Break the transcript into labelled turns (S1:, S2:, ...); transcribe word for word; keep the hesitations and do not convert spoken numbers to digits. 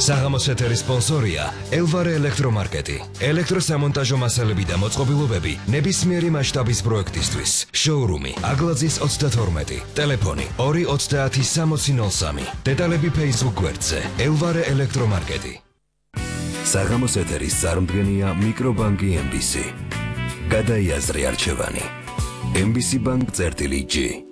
S1: საღამოს ეთერის სპონსორია ელვარე ელექტრომარკეტი. ელექტროსამონტაჟო მასალები და მოწყობილობები ნებისმიერი მასშტაბის პროექტისთვის. შოურუმი აგლაძის ოცდათორმეტი. ტელეფონი ორი ოცდაათი სამოცი ნოლ სამი. დეტალები Facebook გვერდზე ელვარე ელექტრომარკეტი. საღამოს ეთერის წარმდგენია მიკრობანკი ემ ბი სი. გადაიაზრე არჩევანი. ემ ბი სი ბანკ წერტილი ჯი.